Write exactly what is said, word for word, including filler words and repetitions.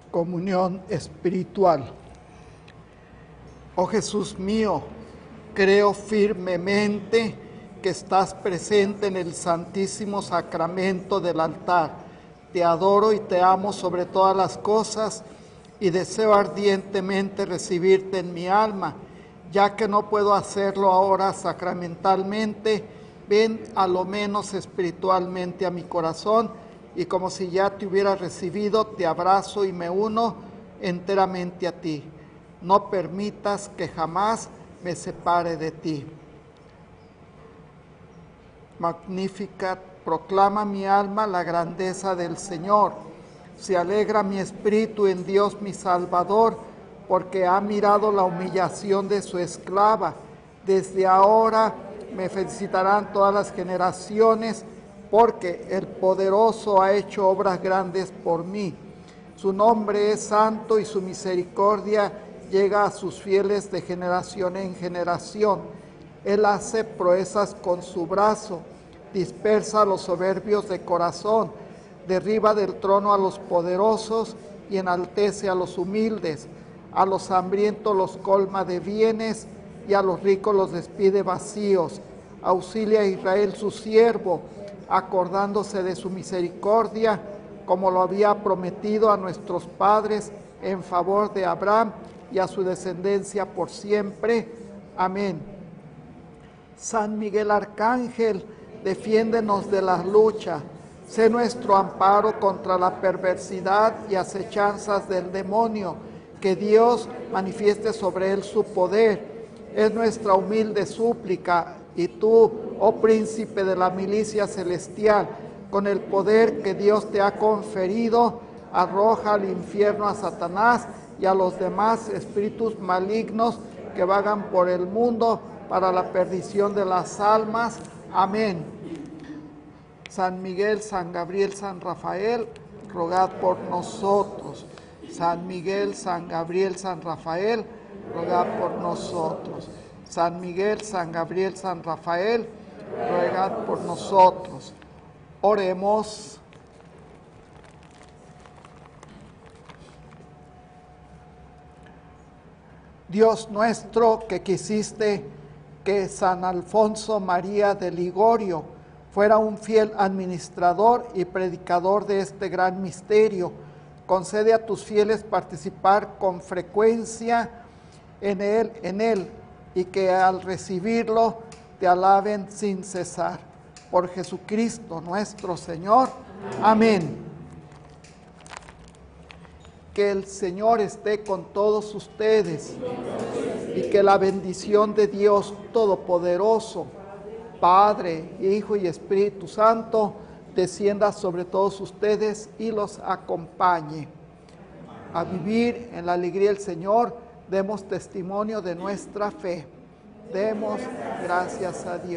Comunión espiritual. Oh Jesús mío, creo firmemente que estás presente en el Santísimo Sacramento del altar. Te adoro y te amo sobre todas las cosas y deseo ardientemente recibirte en mi alma. Ya que no puedo hacerlo ahora sacramentalmente, ven a lo menos espiritualmente a mi corazón y como si ya te hubiera recibido, te abrazo y me uno enteramente a ti. No permitas que jamás me separe de ti. Magnificat, proclama mi alma la grandeza del Señor. Se alegra mi espíritu en Dios mi Salvador, porque ha mirado la humillación de su esclava. Desde ahora me felicitarán todas las generaciones, porque el poderoso ha hecho obras grandes por mí. Su nombre es santo y su misericordia llega a sus fieles de generación en generación. Él hace proezas con su brazo, dispersa a los soberbios de corazón, derriba del trono a los poderosos y enaltece a los humildes. A los hambrientos los colma de bienes y a los ricos los despide vacíos. Auxilia a Israel su siervo, acordándose de su misericordia, como lo había prometido a nuestros padres, en favor de Abraham y a su descendencia por siempre. Amén. San Miguel Arcángel, defiéndenos de la lucha. Sé nuestro amparo contra la perversidad y acechanzas del demonio. Que Dios manifieste sobre él su poder. Es nuestra humilde súplica. Y tú, oh príncipe de la milicia celestial, con el poder que Dios te ha conferido, arroja al infierno a Satanás y a los demás espíritus malignos que vagan por el mundo para la perdición de las almas. Amén. San Miguel, San Gabriel, San Rafael, rogad por nosotros. San Miguel, San Gabriel, San Rafael, rogad por nosotros. San Miguel, San Gabriel, San Rafael, ruegad por nosotros. Oremos. Dios nuestro, que quisiste que San Alfonso María de Ligorio fuera un fiel administrador y predicador de este gran misterio, concede a tus fieles participar con frecuencia en él, en él, y que al recibirlo te alaben sin cesar. Por Jesucristo nuestro Señor. Amén. Que el Señor esté con todos ustedes y que la bendición de Dios Todopoderoso, Padre, Hijo y Espíritu Santo, descienda sobre todos ustedes y los acompañe. A vivir en la alegría del Señor, demos testimonio de nuestra fe. Demos gracias a Dios.